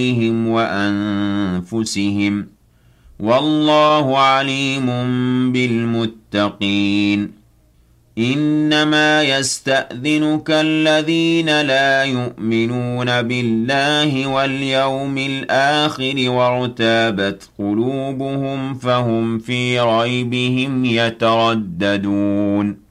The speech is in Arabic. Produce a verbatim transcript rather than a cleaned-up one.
بهم وأنفسهم والله عليم بالمتقين إنما يستأذنك الذين لا يؤمنون بالله واليوم الآخر وارتابت قلوبهم فهم في ريبهم يترددون